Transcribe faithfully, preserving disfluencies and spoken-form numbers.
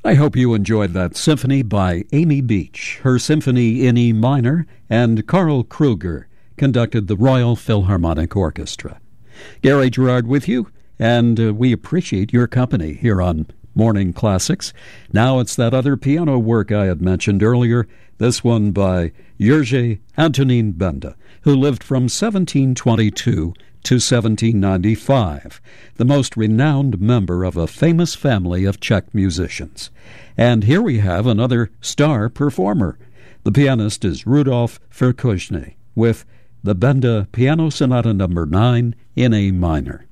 I hope you enjoyed that symphony by Amy Beach. Her symphony in E minor, and Carl Kruger conducted the Royal Philharmonic Orchestra. Gary Gerard with you, and uh, we appreciate your company here on Morning Classics. Now it's that other piano work I had mentioned earlier, this one by Georges Antonin Benda, who lived from seventeen twenty-two to seventeen ninety-five, the most renowned member of a famous family of Czech musicians. And here we have another star performer. The pianist is Rudolf Verkushny with the Benda Piano Sonata Number nine in A minor.